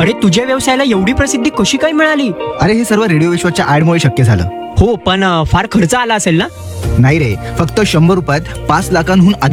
अरे तुझ्या व्यवसायाला एवढी प्रसिद्धी कशी काय मिळाली? अरे हे सर्व रेडिओ विश्वाच्या ऍडमुळे शक्य झालं. हो पण फार खर्च आला असेल ना? नाही रे, फक्त 100 रुपयात 5 लाखांहून